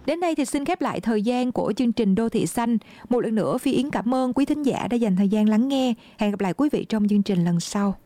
Đến đây thì xin khép lại thời gian của chương trình Đô Thị Xanh. Một lần nữa Phi Yến cảm ơn quý thính giả đã dành thời gian lắng nghe. Hẹn gặp lại quý vị trong chương trình lần sau.